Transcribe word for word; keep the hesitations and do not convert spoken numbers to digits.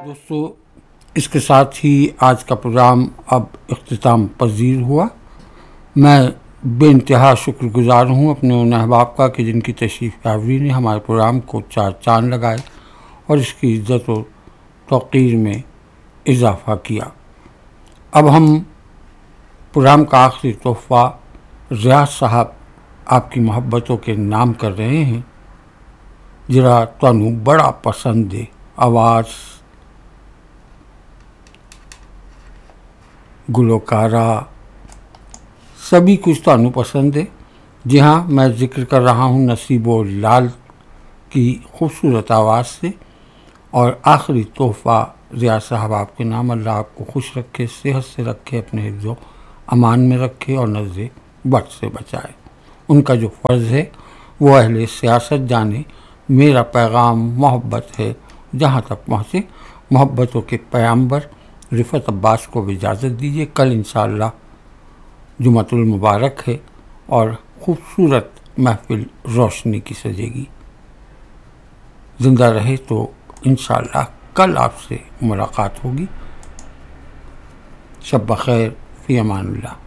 دوستو، اس کے ساتھ ہی آج کا پروگرام اب اختتام پذیر ہوا۔ میں بے انتہا شکر گزار ہوں اپنے ان احباب کا کہ جن کی تشریف آوری نے ہمارے پروگرام کو چار چاند لگائے اور اس کی عزت و توقیر میں اضافہ کیا۔ اب ہم پروگرام کا آخری تحفہ ریاض صاحب آپ کی محبتوں کے نام کر رہے ہیں، جرا تانوں بڑا پسند ہے آواز گلوکارہ سبھی کچھ تانوں پسند ہے۔ جی ہاں، میں ذکر کر رہا ہوں نصیب و لال کی خوبصورت آواز سے، اور آخری تحفہ ریاض صاحب آپ کے نام۔ اللہ آپ کو خوش رکھے، صحت سے رکھے، اپنے حفظ و امان میں رکھے اور نزد بد سے بچائے۔ ان کا جو فرض ہے وہ اہل سیاست جانے، میرا پیغام محبت ہے جہاں تک پہنچے۔ محبتوں کے پیامبر رفعت عباس کو بھی اجازت دیجیے۔ کل انشاءاللہ جمعۃ المبارک ہے اور خوبصورت محفل روشنی کی سجے گی۔ زندہ رہے تو انشاءاللہ کل آپ سے ملاقات ہوگی۔ شب بخیر، فی امان اللہ۔